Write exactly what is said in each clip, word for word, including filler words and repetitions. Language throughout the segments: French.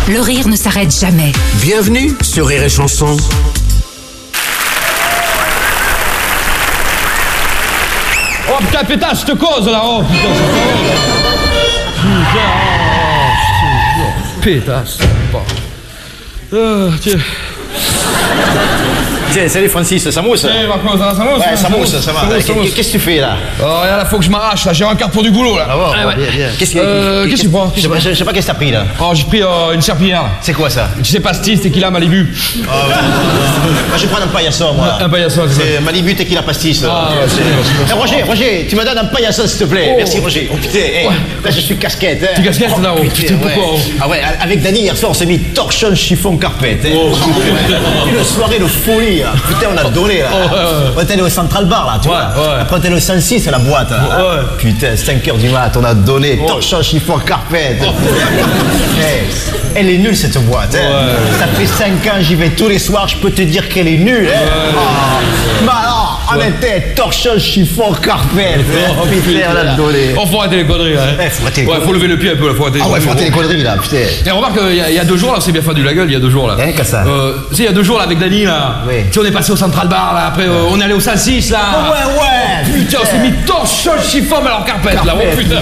le rire ne s'arrête jamais. Bienvenue sur Rire et Chanson. Oh putain, pétasse, cette cause là, oh putain, putain, pétasse. Euh, tiens. Tiens, salut Francis, ça mousse? Eh, Marco, ça va, ça mousse? Ouais, ça mousse, ça va. Qu'est-ce que tu fais là? Oh, regarde, là, faut que je m'arrache, là, j'ai un quart pour du boulot là. Ah bon, ah, ouais. bien, bien. Qu'est-ce que euh, qu'est-ce que tu prends? Je sais pas, je sais pas qu'est-ce que t'as pris là. Oh, j'ai pris euh, une serpillière. C'est quoi ça? Tu sais, pastis, tequila, Malibu. Ah ouais. Moi, je vais prendre un paillasson, moi. Un paillasson, c'est C'est Malibu, tequila, pastis. Ah, ouais, c'est... Eh, Roger, Roger, tu me donnes un paillasson, s'il te plaît. Oh. Merci, Roger. Oh putain, hey, Ouais. là, je suis casquette. Hein. Tu casquette là, oh putain, pourquoi? Oh. Ah ouais, avec Dany, hier soir, on s'est mis torchon, chiffon, carpette. Hein. Oh, Une soirée de folie, là. Putain, on a donné, là. Oh, ouais, ouais. On était allé au Central Bar, là, tu Ouais, vois. ouais. Après, on était allé au cent six, à la boîte, là. Ouais. Putain, cinq heures du mat, on a donné torchon, chiffon, carpette. Hey, elle est nulle, cette boîte. Hein. Ouais. Ça fait cinq ans, j'y vais tous les soirs, je peux te dire qu'elle est nulle. Hein. Ah. Mais alors, on était torchon, chiffon, carpette. Oh, Putain, on a donné. Oh, faut arrêter les conneries là. Hein. Eh, faut arrêter les Ouais, conneries. faut lever le pied un peu là, faut arrêter les Ah ouais, conneries. faut arrêter les conneries, là, putain. Et remarque, il y, a- il y a deux jours là, on s'est bien fendu la gueule, il y a deux jours là. Hein, qu'à ça euh, Tu sais, il y a deux jours là, avec Dany là. Oui. Tu sais, on est passé au Central Bar là, après euh, on est allé au cent six là. Ah ouais, ouais. Putain, on s'est mis torchon, chiffon, mais alors carpette là. Oh Carpette. putain.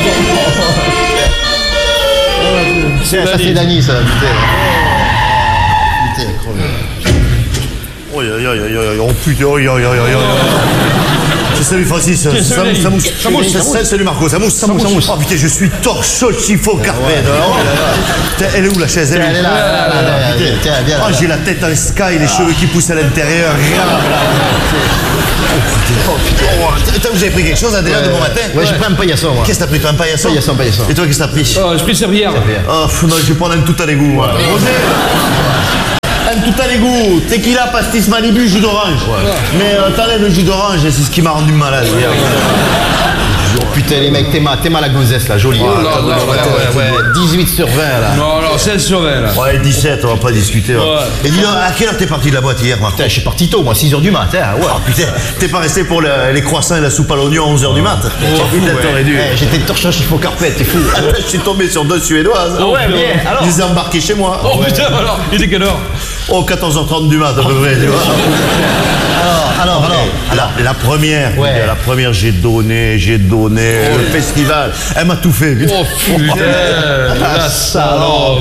C'est ça, c'est Dany, ça, putain. Putain, crevé. Oh, aïe, aïe, aïe, aïe, aïe, oh putain, aïe, aïe, aïe, aïe, aïe. Salut Francis, ça, salut, ça, Dany. ça mousse, Ça mousse, ça ça- salut Marco, ça mousse, ça mousse, ça mousse. Oh putain, je suis torchon, chiffon, carpette. Oh là là. Putain, elle est où la chaise? Elle est où? Elle est là, là, là, là, là, Putain. tiens, viens là. Oh, j'ai la tête en sky, les cheveux qui poussent à l'intérieur. Regarde là. Oh putain, oh putain. Oh, t'as- vous avez pris quelque chose là, déjà de bon matin? Ouais, j'ai pris un paillasson, moi. Qu'est-ce que t'as pris, toi, un paillasson? Paillasson, paillasson. Et toi, qu'est-ce que t'as pris? Oh, j'ai pris servière. Oh, pff, non, je vais prendre un tout à l'égout, moi. Roger, un tout à l'égout, tequila, pastis, Malibu, jus d'orange. Mais euh, t'enlèves le jus d'orange, c'est ce qui m'a rendu malade hier. Oh putain, les mecs, t'es mal, t'es mal la gonzesse, là, jolie. Oh hein. là là, ouais, ouais, ouais. dix-huit sur vingt, là. Non, non, seize sur vingt là. Ouais, dix-sept, on va pas discuter. Ouais. Ouais. Et dis donc, à quelle heure t'es parti de la boîte hier, Marco? Putain, je suis parti tôt, moi, six heures du matin. Ouais. Oh putain, t'es pas resté pour le- les croissants et la soupe à l'oignon à onze heures du mat? Oh, putain, t'aurais dû. Eh, j'étais torchon, chiffon, carpette, t'es fou. Je suis tombé sur deux Suédoises. Oh, ouais, bien. Alors Je les ai embarqués chez moi. Oh putain, alors, il était quelle heure? Oh, quatorze heures trente du mat, à peu près, tu vois. Alors, alors, alors. La, la première, Ouais. la première, j'ai donné, j'ai donné, le festival, elle m'a tout fait. putain. Oh putain, la salope.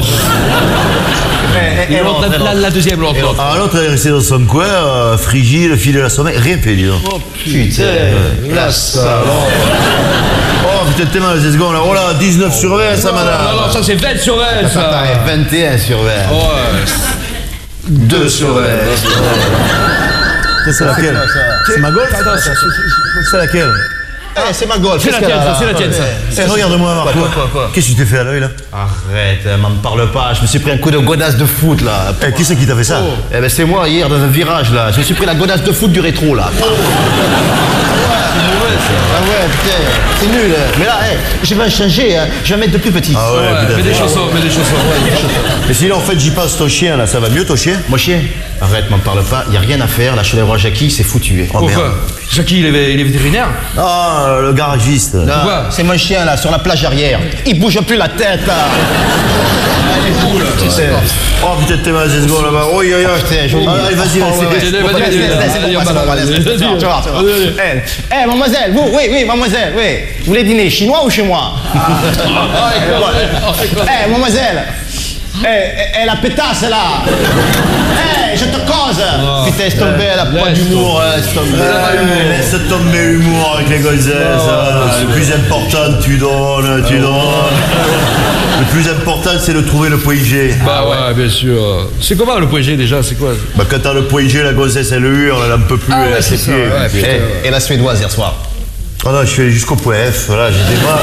Et l'autre, la, la, la deuxième, l'autre. l'autre. Ah, l'autre, elle est restée dans son coin, euh, frigide, fil de la sommeil, rien fait, dis donc. Oh putain, la salope. Oh, putain, t'es mal, ces secondes là. Oh là, dix-neuf sur vingt, ça, madame. Non, non, ça c'est vingt sur vingt, ça. Attends, vingt et un sur vingt. Ouais. deux sur vingt. C'est laquelle? C'est ma golf? C'est laquelle? Eh, c'est ma golf. C'est la qu'est-ce tienne, qu'elle a, ça, c'est la tienne, ça. Eh, regarde-moi, Marco. Quoi, quoi, quoi Qu'est-ce que tu t'es fait à l'œil, là? Arrête, hein, m'en parle pas. Je me suis pris un coup de godasse de foot, là. Eh, qui c'est qui t'a fait ça? Eh ben, c'est moi, hier, dans un virage, là. Je me suis pris la godasse de foot du rétro, là. Ah ouais, putain, c'est nul. hein. Mais là, hey, je vais changer, hein. Je vais mettre de plus petit. Ah ouais, Ouais, putain. mets des chaussons, mets des chaussons. Mais sinon, en fait, j'y passe ton chien, là, ça va mieux, ton chien? Moi, chien, arrête, m'en parle pas. Y a rien à faire. Là, je suis allé voir Jackie, c'est foutu. hein. Oh, merde. Pourquoi? Jackie, il est, il est vétérinaire? Ah, le garagiste. Là, Pourquoi c'est mon chien, là, sur la plage arrière. Il bouge plus la tête, là. Putain. Oh, putain, t'es mal, ces secondes là-bas. Oh, aïe, aïe, aïe. Putain, joli. Ah, allez, vas-y, Oh, vas-y, ouais, vas-y. Vas-y, vas-y, Laisse, vas-y, laisse, vas-y, laisse, vas-y, laisse, vas-y, laisse, vas-y, laisse, vas-y, tu vas voir, tu vas voir. vas-y, vas-y. Eh, eh, mademoiselle, vous, oui, oui, mademoiselle, oui. Vous voulez dîner chinois ou chez moi? Eh, mademoiselle. Eh, eh, eh, la pétasse, là. Eh, je te cause. Putain, laisse tomber, elle a pas laisse d'humour, hein, laisse tomber. Ouais, laisse tomber humour avec les gonzesses. hein. Le plus important, tu donnes, tu donnes. Le plus important, c'est de trouver le point G. Bah ouais, bien sûr. C'est comment le point G déjà? C'est quoi? Bah, quand t'as le point G, la gonzesse, elle hurle, elle en peut plus, Ah ouais, elle a c'est ses ça, pieds. ouais, putain. Eh, et la suédoise hier soir. Oh non, je suis allé jusqu'au point F, voilà, j'étais pas.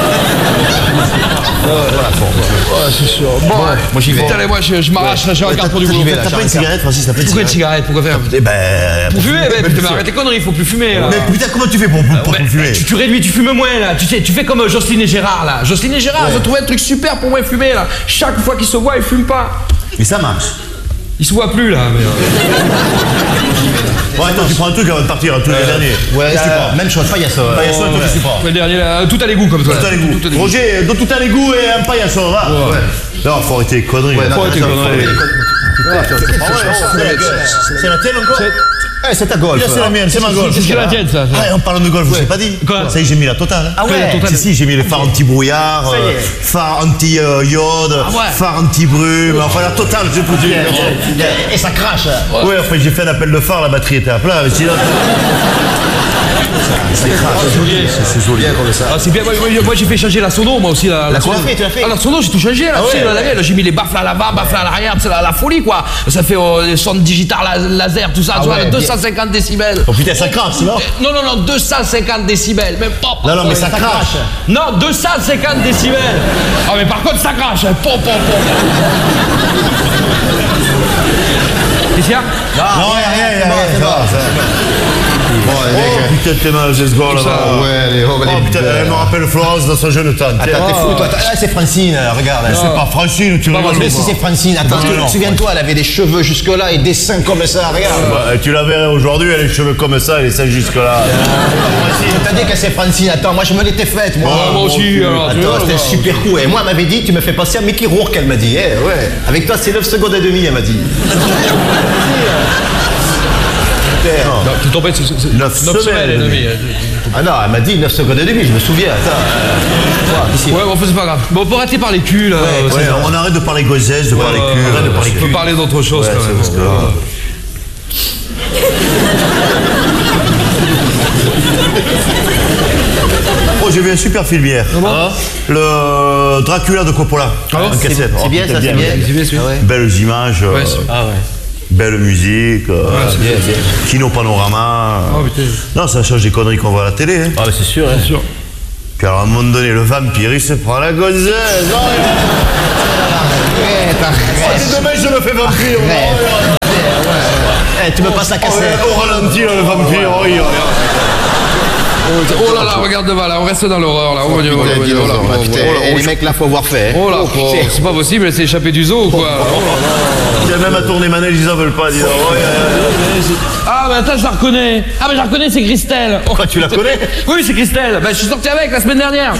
Ouais, c'est sûr. Bon, moi, j'y vais. Putain, allez, moi je, je m'arrache, là, j'ai un quart pour du boulot. j'y vais, là. T'as pas une cigarette, Francis, t'as pas une Pourquoi une cigarette? cigarette? Pourquoi faire? Eh ben. Pour fumer, mais putain, mais arrête tes conneries, faut plus fumer là. Mais putain, comment tu fais pour, pour, pour Ouais, fumer? tu, tu réduis, tu fumes moins là. Tu sais, tu fais comme euh, Jocelyne et Gérard là. Jocelyne et Gérard, ils ont trouvé un truc super pour moins fumer là. Chaque fois qu'ils se voient, ils fument pas. Mais ça marche. Ils se voient plus là. Mais, euh, Bon, attends, tu prends un truc avant de partir, un truc le dernier. Ouais, Qu'est-ce que tu euh, prends? même chose, paillasson. hein. Paillasson, toi, qu'est-ce que tu prends? ouais, le dernier là, tout à l'égout comme toi. Tout à l'égout. Tout à l'égout. Roger, donne tout à l'égout et un paillasson, va. Ouais. Non, faut arrêter les conneries. Ouais, là. non, Faut arrêter les conneries. C'est la tienne encore? Eh, c'est ta golf. Là, c'est la mienne, c'est ma golf. C'est la tienne, ça. Ouais, on parle de golf, je t'ai pas dit. Quoi? Ça y est, j'ai mis la totale. hein. Ah ouais, la totale. Si, si, j'ai mis les phares anti-brouillard, Ça y est. euh, phares anti-iode, Ah ouais. phares anti-brume, enfin la totale, j'ai tout dit. Et ça crache. Ouais, enfin j'ai fait un appel de phare, la batterie était à plat, mais sinon. C'est c'est joli. Ah, c'est bien, moi, moi, moi, j'ai fait changer la sono, moi aussi. La, La sono. quoi? Tu l'as fait, tu l'as fait? Ah, la sono, j'ai tout changé, là, Ah tu sais, ouais. là, là, là, j'ai mis les baffles à l'avant, baffles à l'arrière, c'est la, la folie, quoi. Ça fait euh, les sons digital la- laser, tout ça, tu vois, ouais, deux cent cinquante décibels. Oh putain, ça crache, non? Non, non, non, deux cent cinquante décibels, mais pop. Non, non, mais ça ça crache. crache. Non, deux cent cinquante décibels. Ah, mais par contre, ça crache, hein. Pop, pop, pop. Qu'est-ce qu'il y a? Non, y'a rien, y'a rien. Ça va, ça va. Bon, les mecs. Oh putain, t'es mal, j'ai ce gars là-bas. Ouais, les oh, Oh les putain, elle me rappelle Florence dans son jeune temps. Tiens. Attends, t'es fou, toi. Ah, c'est Francine, regarde. C'est pas Francine, tu rigoles. Mais si c'est Francine, attends, Non, non. souviens-toi, elle avait des cheveux jusque-là et des seins comme ça, regarde. Bah, tu la verrais aujourd'hui, elle a les cheveux comme ça, elle est ça jusque-là. Je t'ai dit que c'est Francine, attends, moi je me l'étais faite, moi. Ah, moi aussi, alors, tu vois, Attends, c'était bah, super cool. Et moi, elle m'avait dit, tu me fais penser à Mickey Rourke, elle m'a dit. Eh, ouais. Avec toi, c'est neuf secondes et demie, elle m'a dit. Non, t'es tombé, c'est c'est- c'est- Neuf neuf semaines, et demie. Ah non, elle m'a dit neuf secondes et demie, je me souviens. Attends. euh, ici. Ouais, bon, enfin, c'est pas grave. Bon, on peut arrêter par les culs, là. Ouais, c'est- Ouais, on arrête de parler gonzesse, de parler Ouais, cul. ouais, de parler on peut cul. parler d'autre chose, Ouais, quand c'est même. parce que- Oh, j'ai vu un super film hier. Ah. Le Dracula de Coppola. Ah bon en cassette. C'est Oh, bien, putain, ça, c'est bien. C'est bien, c'est bien. Ah ouais. Belles images, euh, Ouais, c'est- Ah ouais. belle musique, euh, Bien, bien. Kino Panorama. Oh, putain. Non, ça change des conneries qu'on voit à la télé. Hein. Ah, mais c'est sûr, hein. Bien sûr. Puis alors, à un moment donné, le vampire, il se prend la gonzesse. Oh, Arrête, arrête. c'est dommage, je me fais vampire. Arrête. Eh, tu me passes la Oh, cassette. au ralenti, là, le vampire. Oh, il- Oh là là, regarde devant, là, on reste dans l'horreur, là. Oh, mon Dieu, oh là, Putain, dis oh donc, là, ah, oh, putain, oh là, eh, oh, les mecs là, faut avoir fait. hein. Oh là, Oh, oh, putain. c'est pas possible, elle s'est échappée du zoo ou quoi? Oh là là. Il y a même à tourner manège, ils en veulent pas. Dis donc. Oh, yeah. Ah, mais attends, je la reconnais. Ah, mais je la reconnais, c'est Christelle. Oh, Ah, tu la connais? Oui, c'est Christelle. Ben, je suis sorti avec la semaine dernière.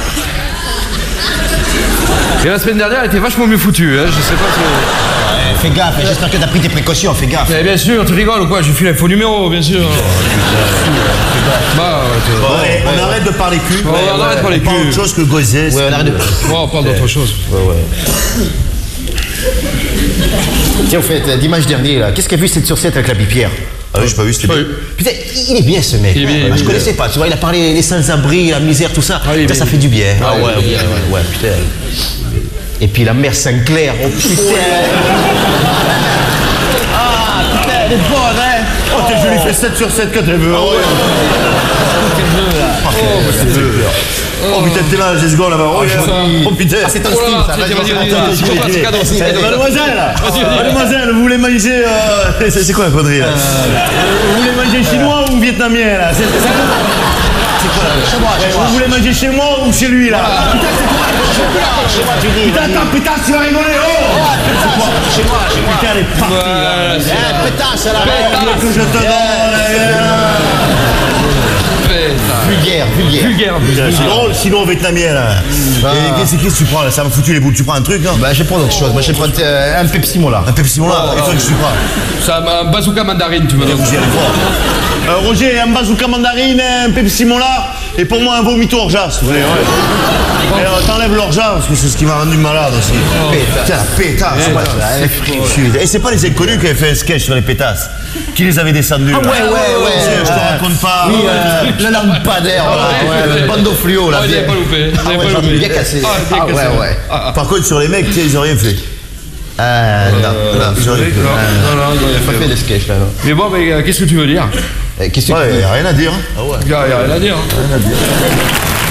Et la semaine dernière, elle était vachement mieux foutue, hein. Je sais pas si. Fais gaffe, j'espère que t'as pris tes précautions, fais gaffe. Eh bien sûr, tu rigoles ou quoi? J'ai filé un faux numéro, bien sûr. Bah, ouais, tu- Bon, allez, on arrête de parler cul. Ouais, on arrête de parler On parle cul. autre chose que gonzesse. Ouais, on arrête de. Bon, on parle d'autre chose. Tiens, au fait, dimanche dernier, là, qu'est-ce qu'a vu cette sur sept avec la Pierre? Ah oui, j'ai pas vu, c'était Pas bien. eu. Putain, il est bien ce mec. Il est bien, il est je bien. connaissais pas, tu vois, il a parlé des sans-abri, la misère, tout ça. Ah, il est Putain, bien, ça il fait est du bien. Ah, Ah il ouais, est ouais, bien. ouais, ouais, putain. Et puis la mère Sinclair, oh putain. Ah, putain, elle est bonne, hein. Oh, t'es je lui fais sept sur sept quand elle veut. Oh, Oh putain, t'es là, j'ai ce gars là-bas. Oh, ça. oh putain. Ah, c'est ton Oh style, là, ça. tiens, Vas-y, tiens, vas-y, vas-y, attends, vas-y, je c'est vais cadeau, dire. c'est cadeau, c'est Vas-y, cadeau. vas-y. Mademoiselle, Vas-y, vas-y. mademoiselle, vous voulez manger. euh, C'est c'est quoi la connerie là Vous voulez manger chinois ou vietnamien là C'est c'est quoi Chez moi, chez moi. Vous voulez manger chez moi ou chez lui là Chez moi, tu dis. Putain, attends, putain, tu vas rigoler. Oh Chez moi, chez moi. Putain, elle est partie là. Voilà, c'est Eh, pétasse, là. Que je te donne. Putain. Vulgaire, vulgaire. Vulgaire. C'est drôle, sinon vietnamien là. Et qu'est-ce qu'est-ce que tu prends là Ça m'a foutu les boules. Tu prends un truc hein Bah, je prends autre chose. Moi, je prends euh, un Pepsi Mola. Un Pepsi Mola. Et toi, qu'est-ce que tu prends Ça m'a bazooka mandarine, tu me donnes. Vous y allez voir. Euh, Roger, un bazooka mandarine, un Pepsi Mola, et pour moi un vomito orgeat, s'il vous plaît. Ouais. Et euh, t'enlèves l'orgeat, parce que c'est ce qui m'a rendu malade aussi. Putain, la pétasse, ouais. C'est- Et c'est pas les inconnus qui avaient fait un sketch sur les pétasses, qui les avaient descendus. Ah ouais, ouais, ouais. Je te raconte pas. Oui, euh, le lampadaire, là, ouais, le bandeau fluo, là. Oh, il bien. avait pas loupé. Il Ah avait ouais, pas j'en ai loupé. bien cassé. Ah, bien Ah cassé. ouais, ouais. Par contre, sur les mecs, tu sais, ils ont rien fait. Ah, non, non, Ils ont rien fait. Non, non, non, il a pas fait. fait de sketch, là, non. Mais bon, mais euh, qu'est-ce que tu veux dire? Eh, Qu'est-ce que Ouais, tu y dis a rien à dire. Il y a il y a rien à dire. hein.